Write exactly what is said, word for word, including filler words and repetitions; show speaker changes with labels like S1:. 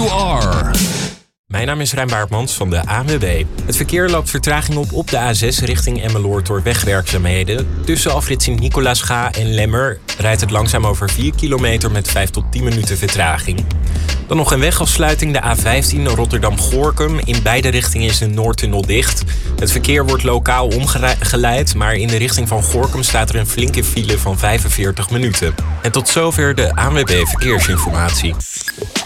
S1: you are.
S2: Mijn naam is Rijn Baartmans van de A N W B. Het verkeer loopt vertraging op op de A zes richting Emmeloord door wegwerkzaamheden. Tussen afrit Sint-Nicolaasga en Lemmer rijdt het langzaam over vier kilometer met vijf tot tien minuten vertraging. Dan nog een wegafsluiting, de A vijftien Rotterdam-Gorinchem. In beide richtingen is de Noordtunnel dicht. Het verkeer wordt lokaal omgeleid, maar in de richting van Gorinchem staat er een flinke file van vijfenveertig minuten. En tot zover de A N W B Verkeersinformatie.